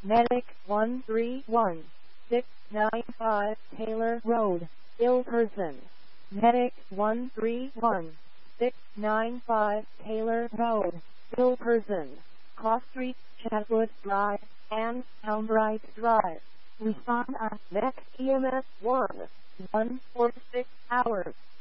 Medic 131695 Taylor Road, ill person. Medic 131695 Taylor Road, ill person. Cross Street, Chatwood Drive, and Elmbright Drive. Respond at next EMS 1, 146 hours.